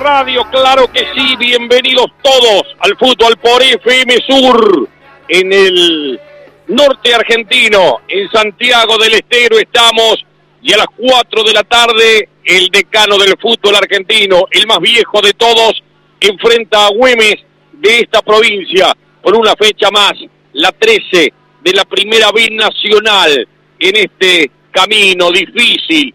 Radio, claro que sí, bienvenidos todos al fútbol por FM Sur, en el norte argentino, en Santiago del Estero estamos, y a las 4 de la tarde, el decano del fútbol argentino, el más viejo de todos, enfrenta a Güemes de esta provincia, por una fecha más, la 13 de la Primera B Nacional, en este camino difícil,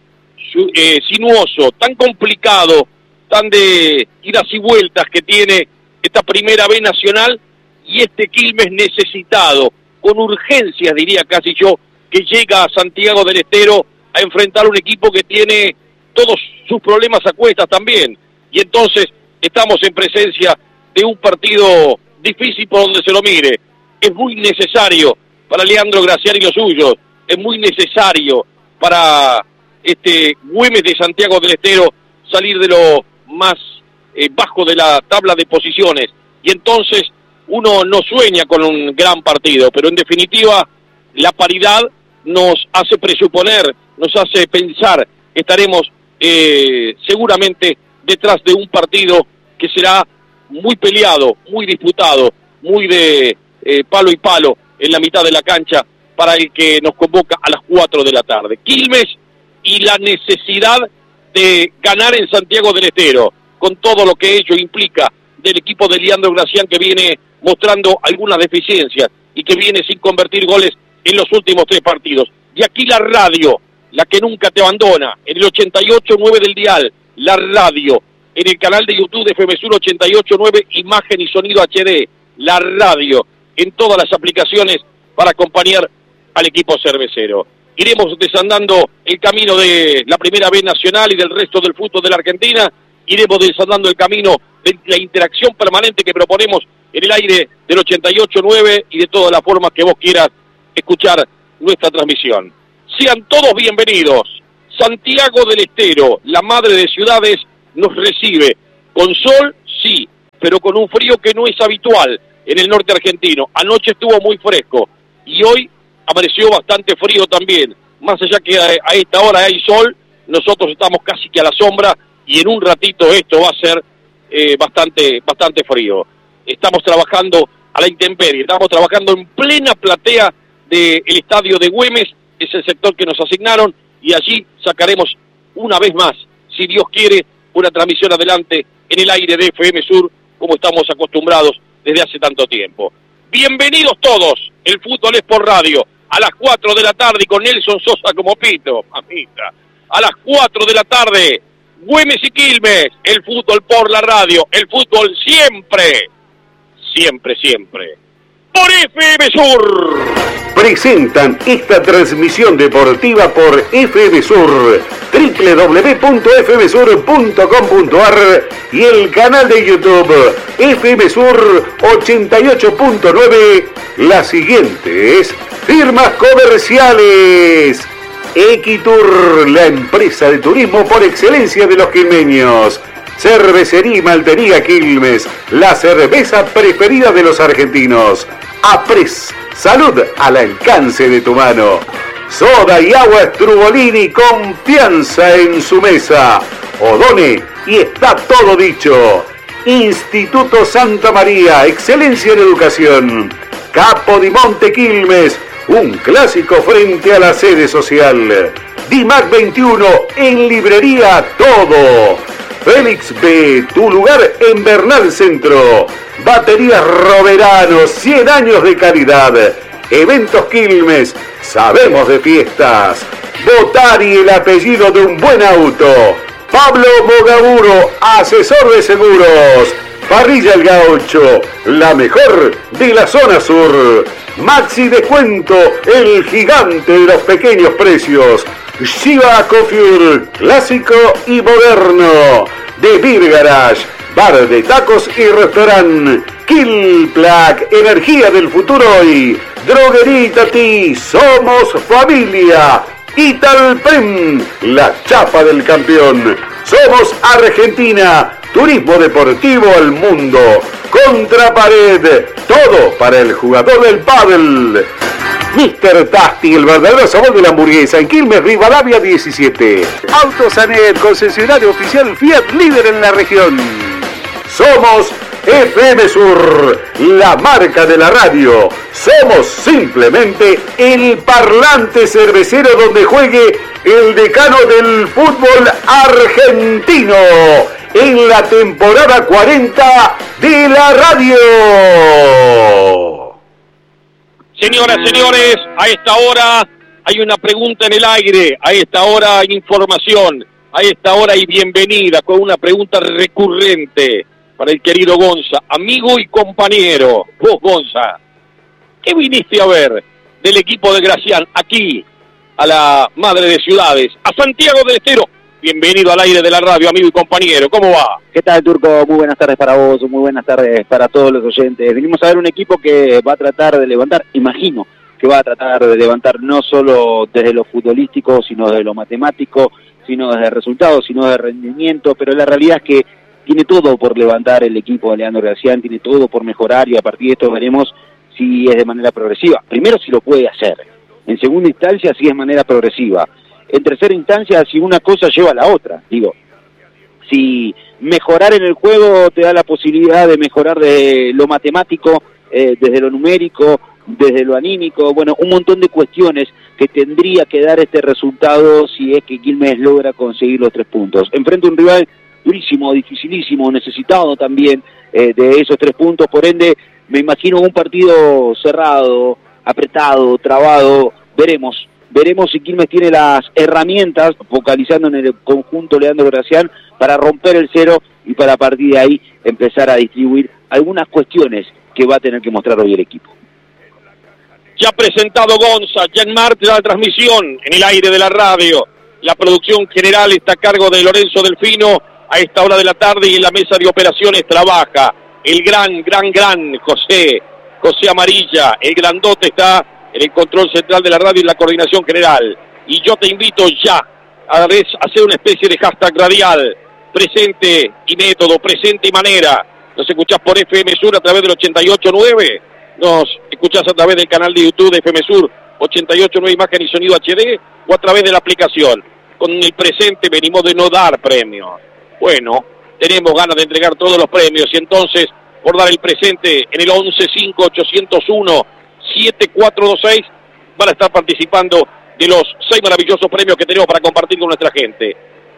sinuoso, tan complicado, tan de idas y vueltas que tiene esta Primera B Nacional, y este Quilmes necesitado, con urgencias diría casi yo, que llega a Santiago del Estero a enfrentar un equipo que tiene todos sus problemas a cuestas también, y entonces estamos en presencia de un partido difícil por donde se lo mire. Es muy necesario para Leandro Gracián y los suyos, es muy necesario para este Güemes de Santiago del Estero salir de lo más bajo de la tabla de posiciones, y entonces uno no sueña con un gran partido, pero en definitiva la paridad nos hace presuponer, nos hace pensar que estaremos seguramente detrás de un partido que será muy peleado, muy disputado, muy de palo y palo en la mitad de la cancha, para el que nos convoca a las 4 de la tarde. Quilmes y la necesidad de ganar en Santiago del Estero, con todo lo que ello implica del equipo de Leandro Gracián, que viene mostrando algunas deficiencias y que viene sin convertir goles en los últimos 3 partidos. Y aquí la radio, la que nunca te abandona, en el 88.9 del dial, la radio, en el canal de YouTube de FM Sur 88.9, imagen y sonido HD, la radio, en todas las aplicaciones para acompañar al equipo cervecero. Iremos desandando el camino de la Primera B Nacional y del resto del fútbol de la Argentina. Iremos desandando el camino de la interacción permanente que proponemos en el aire del 88.9 y de todas las formas que vos quieras escuchar nuestra transmisión. Sean todos bienvenidos. Santiago del Estero, la madre de ciudades, nos recibe con sol, sí, pero con un frío que no es habitual en el norte argentino. Anoche estuvo muy fresco y hoy apareció bastante frío también. Más allá que a esta hora hay sol, nosotros estamos casi que a la sombra, y en un ratito esto va a ser bastante frío. Estamos trabajando a la intemperie, estamos trabajando en plena platea del estadio de Güemes, es el sector que nos asignaron, y allí sacaremos una vez más, si Dios quiere, una transmisión adelante en el aire de FM Sur, como estamos acostumbrados desde hace tanto tiempo. Bienvenidos todos, el fútbol es por radio, a las 4 de la tarde, y con Nelson Sosa como pito, mamita. A las 4 de la tarde, Güemes y Quilmes, el fútbol por la radio, el fútbol siempre, por FM Sur. Presentan esta transmisión deportiva por FM Sur, www.fmsur.com.ar, y el canal de YouTube FM Sur 88.9. Las siguientes firmas comerciales: Equitur, la empresa de turismo por excelencia de los quilmeños. Cervecería y Maltería Quilmes, la cerveza preferida de los argentinos. Apres, salud al alcance de tu mano. Soda y agua Strubolini, confianza en su mesa. Odone, y está todo dicho. Instituto Santa María, excelencia en educación. Capodimonte Quilmes, un clásico frente a la sede social. Dimac 21, en librería todo. Félix B, tu lugar en Bernal Centro. Baterías Roverano, 100 años de calidad. Eventos Quilmes, sabemos de fiestas. Botari, el apellido de un buen auto. Pablo Mogaburo, asesor de seguros. Parrilla El Gaucho, la mejor de la zona sur. Maxi Descuento, el gigante de los pequeños precios. Shiva Coiffure, clásico y moderno. The Beer Garage, bar de tacos y restaurante. Kill Plaque, energía del futuro hoy. Droguería Tati, somos familia. Italpem, la chapa del campeón. Somos Argentina, turismo deportivo al mundo. Contrapared, todo para el jugador del pádel. Mr. Tasty, el verdadero sabor de la hamburguesa, en Quilmes, Rivadavia 17. Autosanet, concesionario oficial Fiat, líder en la región. Somos FM Sur, la marca de la radio. Somos simplemente el parlante cervecero donde juegue el decano del fútbol argentino en la temporada 40 de la radio. Señoras, señores, a esta hora hay una pregunta en el aire, a esta hora hay información, a esta hora hay bienvenida con una pregunta recurrente para el querido Gonza, amigo y compañero. Vos, Gonza, ¿qué viniste a ver del equipo de Gracián aquí, a la madre de ciudades, a Santiago del Estero? Bienvenido al aire de la radio, amigo y compañero. ¿Cómo va? ¿Qué tal, Turco? Muy buenas tardes para vos, muy buenas tardes para todos los oyentes. Venimos a ver un equipo que va a tratar de levantar, imagino, que va a tratar de levantar no solo desde lo futbolístico, sino desde lo matemático, sino desde resultados, sino de rendimiento, pero la realidad es que tiene todo por levantar el equipo de Leandro Gracián, tiene todo por mejorar y a partir de esto veremos si es de manera progresiva. Primero, si lo puede hacer. En segunda instancia, si es de manera progresiva. En tercera instancia, si una cosa lleva a la otra. Digo, si mejorar en el juego te da la posibilidad de mejorar de lo matemático, desde lo numérico, desde lo anímico, bueno, un montón de cuestiones que tendría que dar este resultado si es que Quilmes logra conseguir los 3 puntos. Enfrente a un rival durísimo, dificilísimo, necesitado también de esos 3 puntos, por ende me imagino un partido cerrado, apretado, trabado. Veremos si Quilmes tiene las herramientas, focalizando en el conjunto Leandro Gracián, para romper el cero y para a partir de ahí empezar a distribuir algunas cuestiones que va a tener que mostrar hoy el equipo. Ya presentado Gonza, ya en marcha la transmisión en el aire de la radio. La producción general está a cargo de Lorenzo Delfino. A esta hora de la tarde y en la mesa de operaciones trabaja el gran José Amarilla. El grandote está en el control central de la radio y la coordinación general. Y yo te invito ya a hacer una especie de hashtag radial. Presente y método, presente y manera. Nos escuchás por FM Sur a través del 88.9. Nos escuchás a través del canal de YouTube de FM Sur 88.9 Imagen y Sonido HD o a través de la aplicación. Con el presente venimos de no dar premios. Bueno, tenemos ganas de entregar todos los premios y entonces, por dar el presente en el 115801-7426, van a estar participando de los 6 maravillosos premios que tenemos para compartir con nuestra gente.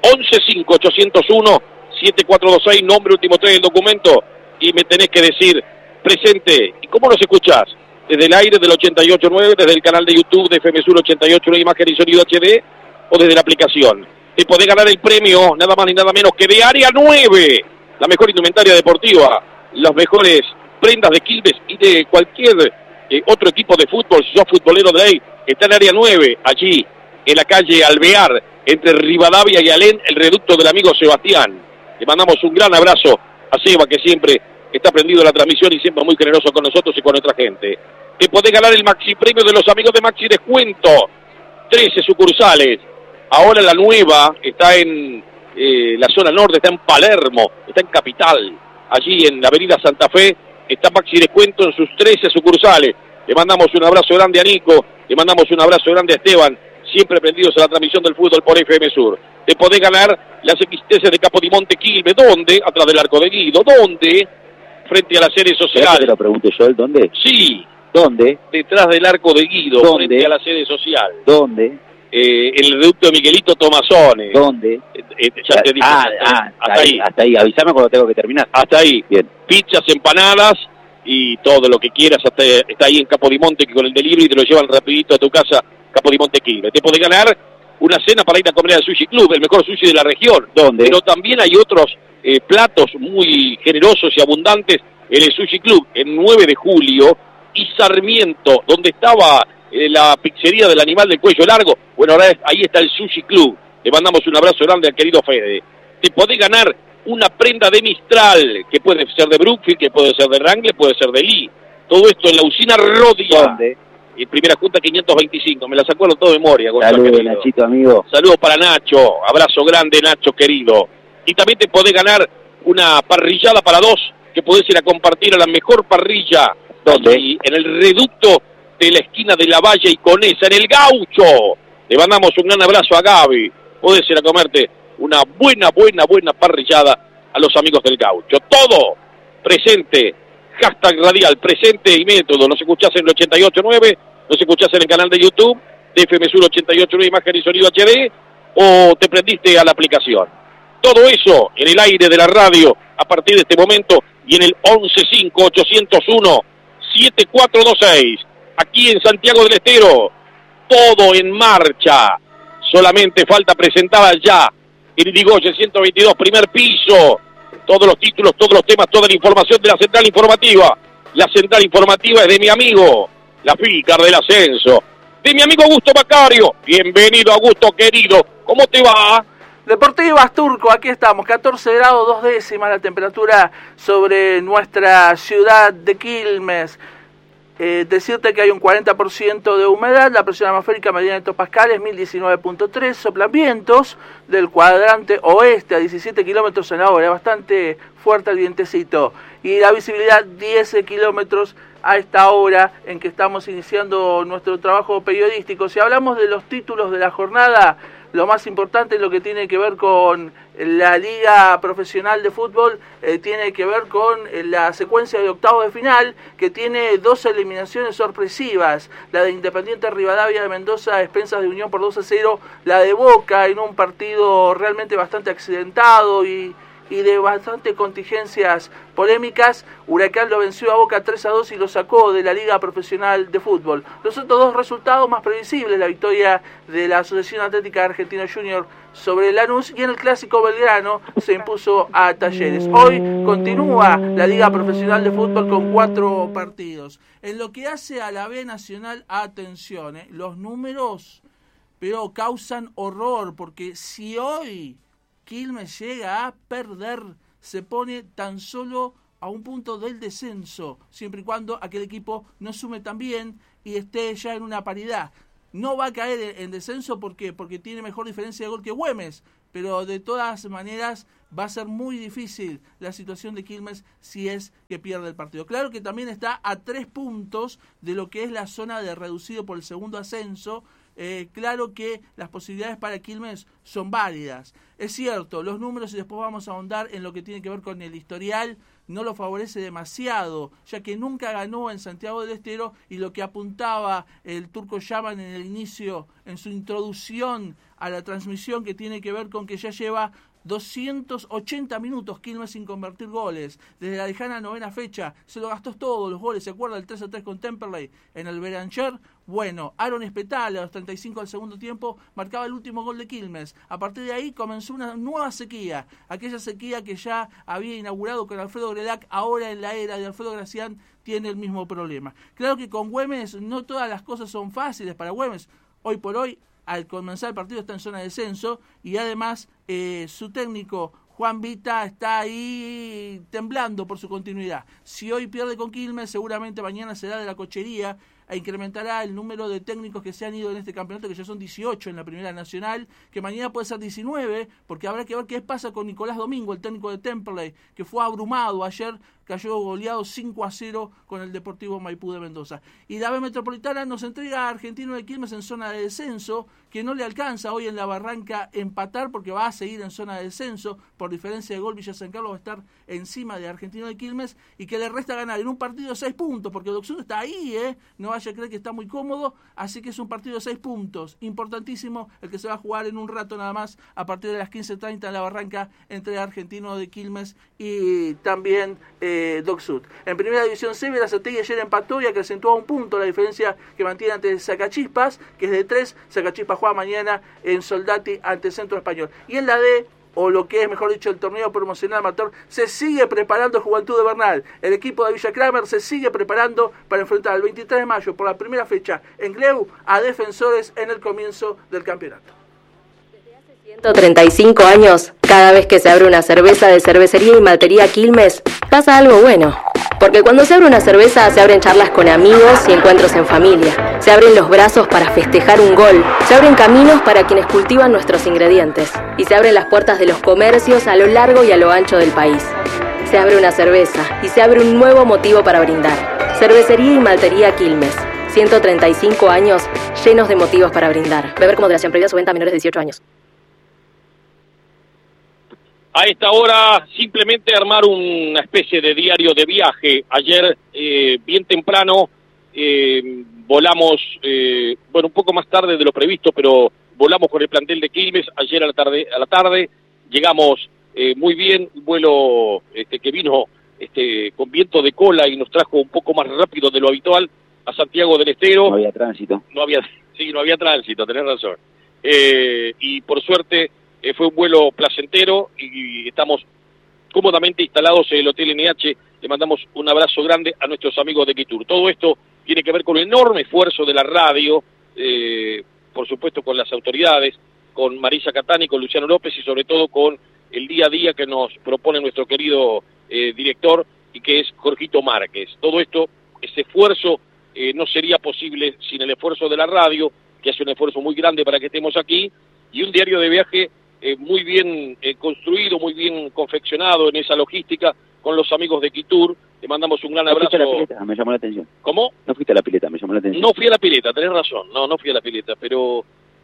115801-7426, nombre, último 3 del documento, y me tenés que decir presente. ¿Y cómo nos escuchás? Desde el aire del 88.9, desde el canal de YouTube de FM Sur 88.9 Imagen y Sonido HD, o desde la aplicación. Te podés ganar el premio, nada más ni nada menos que de Área 9, la mejor indumentaria deportiva, las mejores prendas de Quilmes y de cualquier otro equipo de fútbol. Si sos futbolero de ahí, está en Área 9, allí, en la calle Alvear, entre Rivadavia y Alén, el reducto del amigo Sebastián. Le mandamos un gran abrazo a Seba, que siempre está prendido a la transmisión y siempre muy generoso con nosotros y con nuestra gente. Te podés ganar el Maxi Premio de los amigos de Maxi Descuento, 13 sucursales. Ahora la nueva está en la zona norte, está en Palermo, está en Capital. Allí en la avenida Santa Fe está Maxi Descuento en sus 13 sucursales. Le mandamos un abrazo grande a Nico, le mandamos un abrazo grande a Esteban, siempre prendidos a la transmisión del fútbol por FM Sur. Te podés ganar las XTC de Capodimonte Quilmes. ¿Dónde? Atrás del Arco de Guido. ¿Dónde? Frente a la sede social. ¿Te lo pregunto yo, ¿dónde? Sí. ¿Dónde? Detrás del Arco de Guido, ¿dónde? Frente a la sede social. ¿Dónde? En el reducto de Miguelito Tomasone. ¿Dónde? Ya te dije. Hasta ahí. Avísame cuando tengo que terminar. Hasta ahí. Bien. Pizzas, empanadas y todo lo que quieras. Está ahí en Capodimonte, que con el delivery te lo llevan rapidito a tu casa. Capodimonte Quilmes. Te podés ganar una cena para ir a comer al Sushi Club, el mejor sushi de la región. ¿Dónde? Pero también hay otros platos muy generosos y abundantes en el Sushi Club, en 9 de julio y Sarmiento, donde estaba la pizzería del animal del cuello largo. Bueno, ahora ahí está el Sushi Club. Le mandamos un abrazo grande al querido Fede. Te podés ganar una prenda de Mistral, que puede ser de Brookfield, que puede ser de Wrangler, puede ser de Lee. Todo esto en la usina Rodia. ¿Dónde? En primera junta 525, me la sacó todo de memoria. Saludos, Nachito, amigo. Saludos para Nacho, abrazo grande, Nacho, querido. Y también te podés ganar una parrillada para 2, que podés ir a compartir a la mejor parrilla. ¿Dónde? En el reducto de la esquina de La Valle y Conesa, en el Gaucho. Le mandamos un gran abrazo a Gaby. Podés ir a comerte una buena parrillada a los amigos del Gaucho. Todo presente, hashtag radial, presente y método. Nos escuchás en el 88.9, nos escuchás en el canal de YouTube de FM Sur 88.9, imagen y sonido HD, o te prendiste a la aplicación. Todo eso en el aire de la radio a partir de este momento y en el 1158017426. Aquí en Santiago del Estero, todo en marcha. Solamente falta presentar ya el Irigoyen 122, primer piso. Todos los títulos, todos los temas, toda la información de la central informativa. La central informativa es de mi amigo, la Fícar del Ascenso. De mi amigo Augusto Macario. Bienvenido, Augusto, querido. ¿Cómo te va? Deportivas Turco, aquí estamos, 14 grados 2 décimas la temperatura sobre nuestra ciudad de Quilmes. Decirte que hay un 40% de humedad, la presión atmosférica mediana en hectopascales 1019.3, soplan vientos del cuadrante oeste a 17 kilómetros en la hora, bastante fuerte el vientecito, y la visibilidad 10 kilómetros a esta hora en que estamos iniciando nuestro trabajo periodístico. Si hablamos de los títulos de la jornada, lo más importante es lo que tiene que ver con la Liga Profesional de Fútbol, tiene que ver con la secuencia de octavos de final, que tiene dos eliminaciones sorpresivas, la de Independiente Rivadavia de Mendoza a expensas de Unión por 2-0, la de Boca en un partido realmente bastante accidentado y de bastantes contingencias polémicas. Huracán lo venció a Boca 3-2 y lo sacó de la Liga Profesional de Fútbol. Los otros dos resultados más previsibles, la victoria de la Asociación Atlética Argentina Junior sobre Lanús, y en el Clásico Belgrano se impuso a Talleres. Hoy continúa la Liga Profesional de Fútbol con 4 partidos. En lo que hace a la B Nacional, atención, los números pero causan horror, porque si hoy Quilmes llega a perder, se pone tan solo a un punto del descenso, siempre y cuando aquel equipo no sume tan bien y esté ya en una paridad. No va a caer en descenso, ¿por qué? Porque tiene mejor diferencia de gol que Güemes, pero de todas maneras va a ser muy difícil la situación de Quilmes si es que pierde el partido. Claro que también está a 3 puntos de lo que es la zona de reducido por el segundo ascenso. Claro que las posibilidades para Quilmes son válidas. Es cierto, los números, y después vamos a ahondar en lo que tiene que ver con el historial, no lo favorece demasiado, ya que nunca ganó en Santiago del Estero, y lo que apuntaba el Turco Yaman en el inicio, en su introducción a la transmisión, que tiene que ver con que ya lleva 280 minutos Quilmes sin convertir goles. Desde la lejana 9ª fecha se lo gastó todos los goles. ¿Se acuerda del 3-3 con Temperley en el Beranger? Bueno, Aaron Espetal a los 35 del segundo tiempo marcaba el último gol de Quilmes. A partir de ahí comenzó una nueva sequía, aquella sequía que ya había inaugurado con Alfredo Grelac. Ahora, en la era de Alfredo Gracián, tiene el mismo problema. Claro que con Güemes no todas las cosas son fáciles para Güemes. Hoy por hoy, al comenzar el partido, está en zona de descenso, y además su técnico Juan Vita está ahí temblando por su continuidad. Si hoy pierde con Quilmes, seguramente mañana será de la cochería e incrementará el número de técnicos que se han ido en este campeonato, que ya son 18 en la Primera Nacional, que mañana puede ser 19, porque habrá que ver qué pasa con Nicolás Domingo, el técnico de Temperley, que fue abrumado ayer, cayó goleado 5-0 con el Deportivo Maipú de Mendoza. Y la B Metropolitana nos entrega a Argentino de Quilmes en zona de descenso, que no le alcanza hoy en la Barranca empatar, porque va a seguir en zona de descenso. Por diferencia de gol, Villa San Carlos va a estar encima de Argentino de Quilmes, y que le resta ganar en un partido de 6 puntos, porque Doxudo está ahí, no vaya a creer que está muy cómodo, así que es un partido de 6 puntos, importantísimo, el que se va a jugar en un rato nada más, a partir de las 15:30 en la Barranca, entre Argentino de Quilmes y también Doxud. En Primera División C, Berazategui ayer empató y acrecentó a 1 punto la diferencia que mantiene ante Sacachispas, que es de 3. Sacachispas juega mañana en Soldati ante Centro Español. Y en la D, o lo que es, mejor dicho, el torneo promocional amateur, se sigue preparando Juventud de Bernal. El equipo de Villa Kramer se sigue preparando para enfrentar el 23 de mayo por la primera fecha en Gleu a Defensores en el comienzo del campeonato. 135 años, cada vez que se abre una cerveza de Cervecería y Maltería Quilmes, pasa algo bueno. Porque cuando se abre una cerveza, se abren charlas con amigos y encuentros en familia. Se abren los brazos para festejar un gol. Se abren caminos para quienes cultivan nuestros ingredientes. Y se abren las puertas de los comercios a lo largo y a lo ancho del país. Se abre una cerveza y se abre un nuevo motivo para brindar. Cervecería y Maltería Quilmes. 135 años llenos de motivos para brindar. Beber con moderación, prohibida su venta a menores de 18 años. A esta hora, simplemente armar una especie de diario de viaje. Ayer, bien temprano, volamos, un poco más tarde de lo previsto, pero volamos con el plantel de Quilmes. Ayer a la tarde llegamos muy bien, un vuelo que vino con viento de cola y nos trajo un poco más rápido de lo habitual a Santiago del Estero. No había tránsito. No había tránsito, tenés razón. Y por suerte fue un vuelo placentero y estamos cómodamente instalados en el Hotel NH. Le mandamos un abrazo grande a nuestros amigos de Quitur. Todo esto tiene que ver con el enorme esfuerzo de la radio, por supuesto con las autoridades, con Marisa Catani, con Luciano López y sobre todo con el día a día que nos propone nuestro querido director y que es Jorgito Márquez. Todo esto, ese esfuerzo no sería posible sin el esfuerzo de la radio, que hace un esfuerzo muy grande para que estemos aquí, y un diario de viaje muy bien construido, muy bien confeccionado en esa logística con los amigos de Quitur. Le mandamos un gran abrazo. ¿No fuiste a la pileta? Me llamó la atención. ¿Cómo? No fuiste a la pileta, me llamó la atención. No fui a la pileta, tenés razón, no fui a la pileta, pero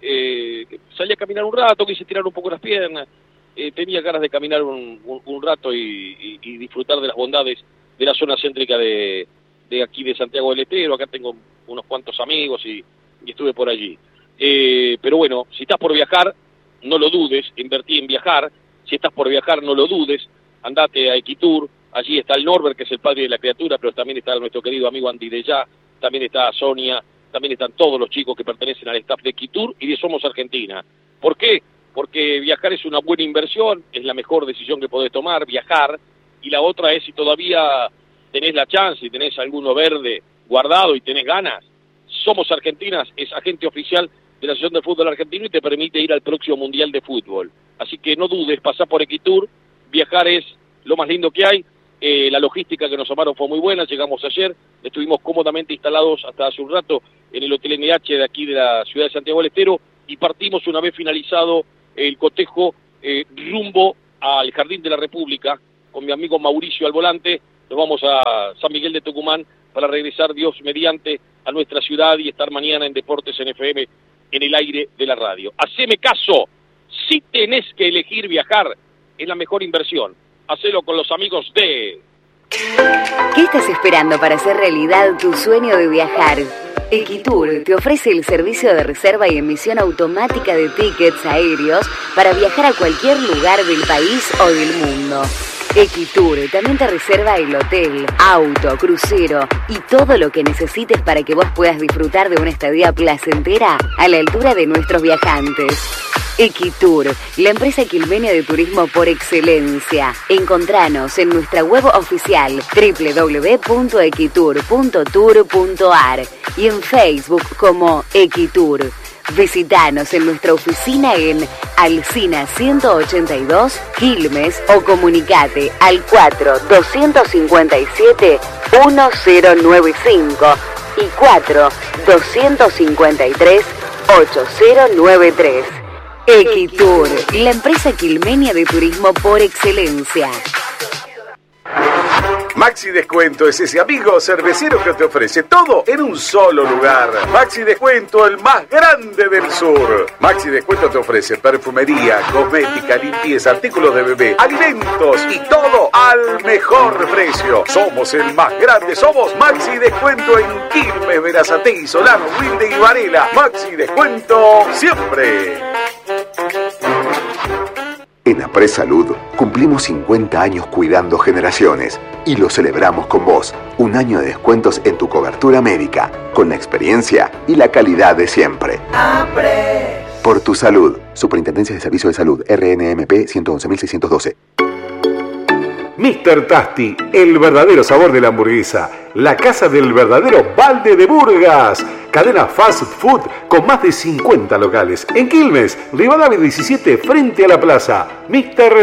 salí a caminar un rato, quise tirar un poco las piernas, tenía ganas de caminar un rato y disfrutar de las bondades de la zona céntrica de aquí de Santiago del Estero. Acá tengo unos cuantos amigos y estuve por allí. Pero bueno, si estás por viajar, no lo dudes, invertí en viajar. Si estás por viajar, no lo dudes, andate a Equitur. Allí está el Norbert, que es el padre de la criatura, pero también está nuestro querido amigo Andy Deyá, también está Sonia, también están todos los chicos que pertenecen al staff de Quitur y de Somos Argentina. ¿Por qué? Porque viajar es una buena inversión, es la mejor decisión que podés tomar, viajar, y la otra es si todavía tenés la chance y tenés alguno verde guardado y tenés ganas. Somos Argentinas es agente oficial de la Asociación de Fútbol Argentino y te permite ir al próximo Mundial de Fútbol. Así que no dudes, pasá por Equitur, viajar es lo más lindo que hay. La logística que nos tomaron fue muy buena, llegamos ayer, estuvimos cómodamente instalados hasta hace un rato en el Hotel NH de aquí de la ciudad de Santiago del Estero y partimos una vez finalizado el cotejo rumbo al Jardín de la República con mi amigo Mauricio al volante. Nos vamos a San Miguel de Tucumán para regresar, Dios mediante, a nuestra ciudad y estar mañana en Deportes en FM en el aire de la radio. Haceme caso, si tenés que elegir viajar, es la mejor inversión. Hacelo con los amigos de... ¿Qué estás esperando para hacer realidad tu sueño de viajar? Equitur te ofrece el servicio de reserva y emisión automática de tickets aéreos para viajar a cualquier lugar del país o del mundo. Equitur también te reserva el hotel, auto, crucero y todo lo que necesites para que vos puedas disfrutar de una estadía placentera a la altura de nuestros viajantes. Equitur, la empresa quilmenia de turismo por excelencia. Encontranos en nuestra web oficial www.equitur.tour.ar y en Facebook como Equitur. Visítanos en nuestra oficina en Alsina 182, Quilmes, o comunicate al 4-257-1095 y 4-253-8093. Equitur, la empresa quilmenia de turismo por excelencia. Maxi Descuento es ese amigo cervecero que te ofrece todo en un solo lugar. Maxi Descuento, el más grande del sur. Maxi Descuento te ofrece perfumería, cosmética, limpieza, artículos de bebé, alimentos y todo al mejor precio. Somos el más grande, somos Maxi Descuento en Quilmes, Berazategui, Solano, Wilde y Varela. Maxi Descuento siempre. En Apres Salud cumplimos 50 años cuidando generaciones y lo celebramos con vos. Un año de descuentos en tu cobertura médica, con la experiencia y la calidad de siempre. Apres. Por tu salud. Superintendencia de Servicios de Salud, RNMP 111.612. Mr. Tasty, el verdadero sabor de la hamburguesa. La casa del verdadero balde de Burgas. Cadena fast food con más de 50 locales. En Quilmes, Rivadavia 17, frente a la plaza. Mr.